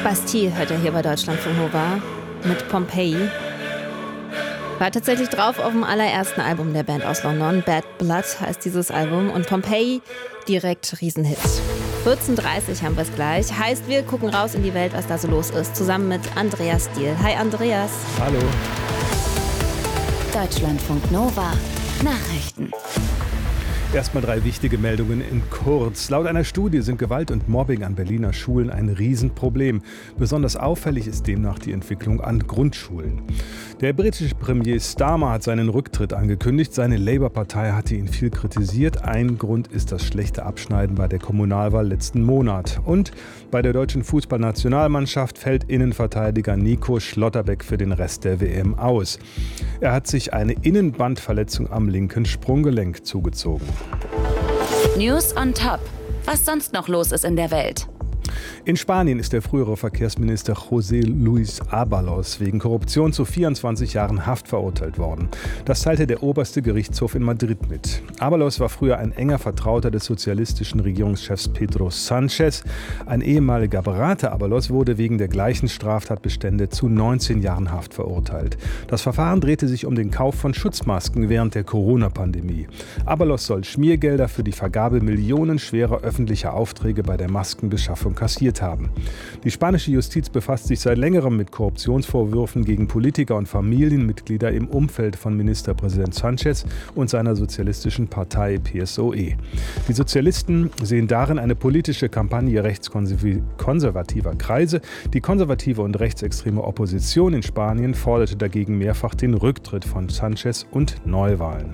Bastille hört er hier bei Deutschlandfunk Nova mit Pompeii. War tatsächlich drauf auf dem allerersten Album der Band aus London. Bad Blood heißt dieses Album. Und Pompeii direkt Riesenhit. 14.30 haben wir es gleich. Heißt, wir gucken raus in die Welt, was da so los ist. Zusammen mit Andreas Diehl. Hi Andreas. Hallo. Deutschlandfunk Nova. Nachrichten. Erstmal 3 wichtige Meldungen in kurz. Laut einer Studie sind Gewalt und Mobbing an Berliner Schulen ein Riesenproblem. Besonders auffällig ist demnach die Entwicklung an Grundschulen. Der britische Premier Starmer hat seinen Rücktritt angekündigt. Seine Labour-Partei hatte ihn viel kritisiert. Ein Grund ist das schlechte Abschneiden bei der Kommunalwahl letzten Monat. Und bei der deutschen Fußballnationalmannschaft fällt Innenverteidiger Nico Schlotterbeck für den Rest der WM aus. Er hat sich eine Innenbandverletzung am linken Sprunggelenk zugezogen. News on Top. Was sonst noch los ist in der Welt. In Spanien ist der frühere Verkehrsminister José Luis Ábalos wegen Korruption zu 24 Jahren Haft verurteilt worden. Das teilte der oberste Gerichtshof in Madrid mit. Ábalos war früher ein enger Vertrauter des sozialistischen Regierungschefs Pedro Sánchez. Ein ehemaliger Berater Ábalos wurde wegen der gleichen Straftatbestände zu 19 Jahren Haft verurteilt. Das Verfahren drehte sich um den Kauf von Schutzmasken während der Corona-Pandemie. Ábalos soll Schmiergelder für die Vergabe millionenschwerer öffentlicher Aufträge bei der Maskenbeschaffung kassiert haben. Die spanische Justiz befasst sich seit längerem mit Korruptionsvorwürfen gegen Politiker und Familienmitglieder im Umfeld von Ministerpräsident Sánchez und seiner sozialistischen Partei PSOE. Die Sozialisten sehen darin eine politische Kampagne rechtskonservativer Kreise. Die konservative und rechtsextreme Opposition in Spanien forderte dagegen mehrfach den Rücktritt von Sánchez und Neuwahlen.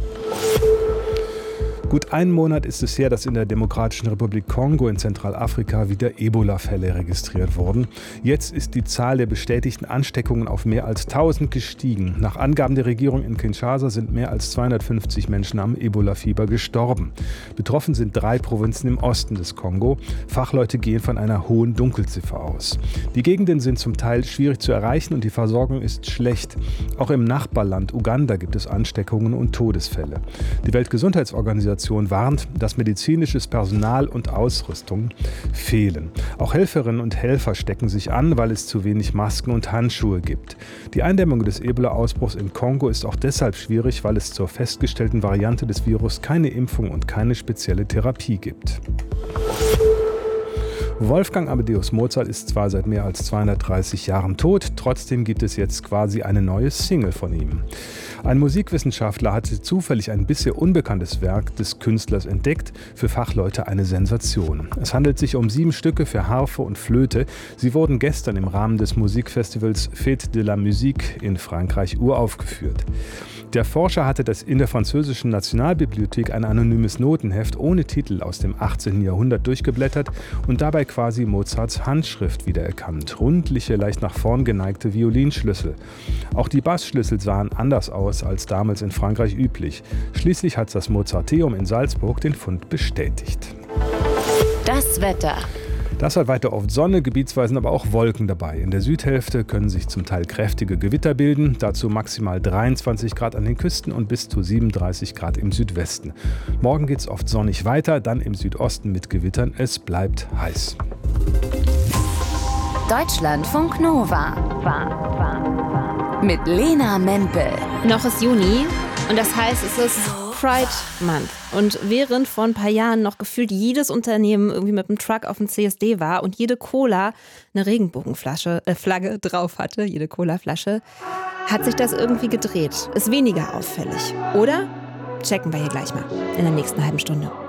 Gut einen Monat ist es her, dass in der Demokratischen Republik Kongo in Zentralafrika wieder Ebola-Fälle registriert wurden. Jetzt ist die Zahl der bestätigten Ansteckungen auf mehr als 1000 gestiegen. Nach Angaben der Regierung in Kinshasa sind mehr als 250 Menschen am Ebola-Fieber gestorben. Betroffen sind 3 Provinzen im Osten des Kongo. Fachleute gehen von einer hohen Dunkelziffer aus. Die Gegenden sind zum Teil schwierig zu erreichen und die Versorgung ist schlecht. Auch im Nachbarland Uganda gibt es Ansteckungen und Todesfälle. Die Weltgesundheitsorganisation warnt, dass medizinisches Personal und Ausrüstung fehlen. Auch Helferinnen und Helfer stecken sich an, weil es zu wenig Masken und Handschuhe gibt. Die Eindämmung des Ebola-Ausbruchs in Kongo ist auch deshalb schwierig, weil es zur festgestellten Variante des Virus keine Impfung und keine spezielle Therapie gibt. Wolfgang Amadeus Mozart ist zwar seit mehr als 230 Jahren tot, trotzdem gibt es jetzt quasi eine neue Single von ihm. Ein Musikwissenschaftler hatte zufällig ein bisher unbekanntes Werk des Künstlers entdeckt, für Fachleute eine Sensation. Es handelt sich um 7 Stücke für Harfe und Flöte. Sie wurden gestern im Rahmen des Musikfestivals Fête de la Musique in Frankreich uraufgeführt. Der Forscher hatte in der französischen Nationalbibliothek ein anonymes Notenheft ohne Titel aus dem 18. Jahrhundert durchgeblättert und dabei quasi Mozarts Handschrift wiedererkannt. Rundliche, leicht nach vorn geneigte Violinschlüssel. Auch die Bassschlüssel sahen anders aus als damals in Frankreich üblich. Schließlich hat das Mozarteum in Salzburg den Fund bestätigt. Das Wetter. Das hat weiter oft Sonne, gebietsweise aber auch Wolken dabei. In der Südhälfte können sich zum Teil kräftige Gewitter bilden, dazu maximal 23 Grad an den Küsten und bis zu 37 Grad im Südwesten. Morgen geht es oft sonnig weiter, dann im Südosten mit Gewittern. Es bleibt heiß. Deutschlandfunk Nova. Mit Lena Mempel. Noch ist Juni und das heißt, es ist Pride Month. Und während vor ein paar Jahren noch gefühlt jedes Unternehmen irgendwie mit einem Truck auf dem CSD war und jede Cola eine Flagge drauf hatte, jede Colaflasche, hat sich das irgendwie gedreht. Ist weniger auffällig, oder? Checken wir hier gleich mal in der nächsten halben Stunde.